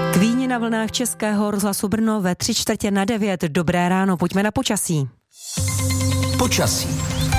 Kvíni na vlnách Českého rozhlasu Brno ve 8:45. Dobré ráno, pojďme na počasí. Počasí.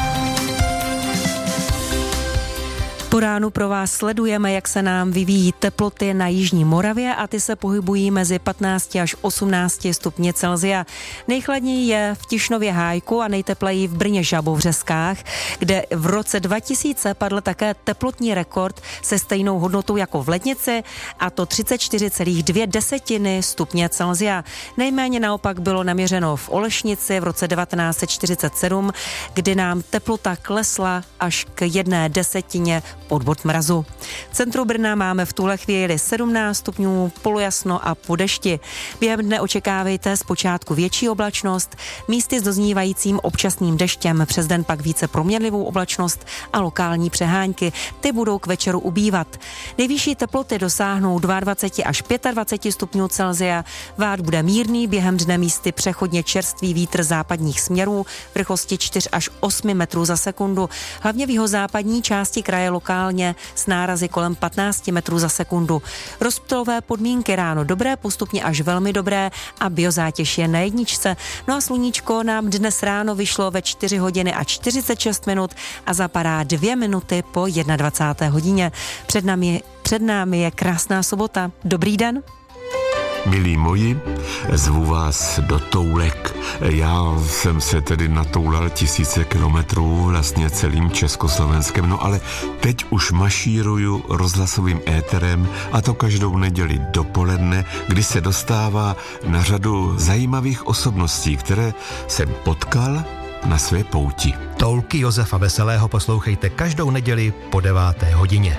Po ránu pro vás sledujeme, jak se nám vyvíjí teploty na jižní Moravě a ty se pohybují mezi 15 až 18 stupně Celsia. Nejchladněji je v Tišnově Hájku a nejtepleji v Brně Žabovřeskách, kde v roce 2000 padl také teplotní rekord se stejnou hodnotou jako v Lednici, a to 34,2 stupně Celsia. Nejméně naopak bylo naměřeno v Olešnici v roce 1947, kdy nám teplota klesla až k 1/10 pod bod mrazu. V centru Brna máme v tuhle chvíli 17 stupňů, polojasno a po dešti. Během dne očekávejte zpočátku větší oblačnost, místy s doznívajícím občasným deštěm, přes den pak více proměnlivou oblačnost a lokální přehánky. Ty budou k večeru ubývat. Nejvyšší teploty dosáhnou 22 až 25 stupňů Celsia. Vád bude mírný, během dne místy přechodně čerstvý vítr západních směrů v rychlosti 4 až 8 metrů za sekundu. Hlavně v jihozápadní části kraje lokálně s nárazy kolem 15 metrů za sekundu. Rozptylové podmínky ráno dobré, postupně až velmi dobré a biozátěž je na jedničce. No a sluníčko nám dnes ráno vyšlo ve 4 hodiny a 46 minut a zapadá 2 minuty po 21. hodině. Před námi je krásná sobota. Dobrý den. Milí moji, zvu vás do Toulek. Já jsem se tedy natoulal tisíce kilometrů vlastně celým Československem, no ale teď už mašíruju rozhlasovým éterem, a to každou neděli dopoledne, kdy se dostává na řadu zajímavých osobností, které jsem potkal na své pouti. Toulky Josefa Veselého poslouchejte každou neděli po 9. hodině.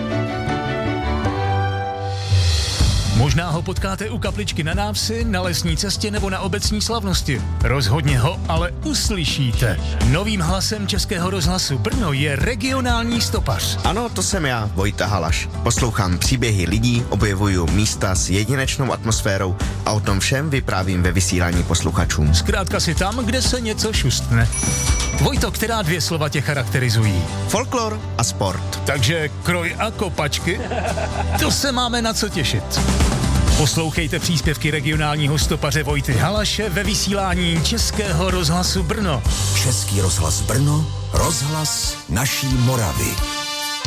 Možná ho potkáte u kapličky na návsi, na lesní cestě nebo na obecní slavnosti. Rozhodně ho ale uslyšíte. Novým hlasem Českého rozhlasu Brno je regionální stopař. Ano, to jsem já, Vojta Halaš. Poslouchám příběhy lidí, objevuju místa s jedinečnou atmosférou a o tom všem vyprávím ve vysílání posluchačům. Zkrátka si tam, kde se něco šustne. Vojto, která 2 slova tě charakterizují? Folklor a sport. Takže kroj a kopačky? To se máme na co těšit. Poslouchejte příspěvky regionálního stopaře Vojty Halaše ve vysílání Českého rozhlasu Brno. Český rozhlas Brno, rozhlas naší Moravy.